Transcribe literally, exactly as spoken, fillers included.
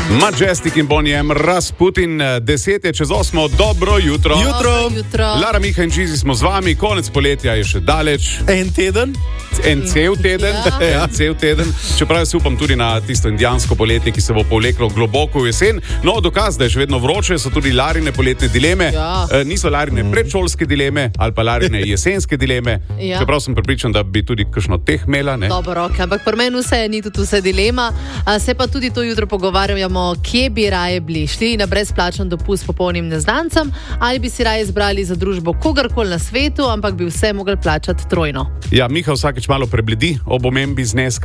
Majestic in Bonnie M. Rasputin, deset je čez osmo, dobro jutro. Jutro. jutro. Lara, Miha in Čizi smo z vami, konec poletja je še daleč. En teden. En cel teden, Ja. ja, cel teden. Čeprav jaz upam tudi na tisto indijansko poletje, ki se bo povleklo globoko v jesen. No, dokaz, da je še vedno vroče, so tudi Larine poletne dileme. Ja. E, niso Larine predšolske dileme ali pa Larine jesenske dileme. Ja. Čeprav sem prepričan, da bi tudi kakšno teh imela. Ne? Dobro, okay, ampak pri meni vse ni tudi vse dilema. A, se pa tudi to jutro pogovarjamo, kje bi raje bili. Šli na brezplačen dopust popolnim neznancem ali bi si raje izbrali za družbo kogarkoli na svetu, ampak bi vse mogli plačati trojno. Ja, Miha vsakeč malo prebledi ob omembi zneska.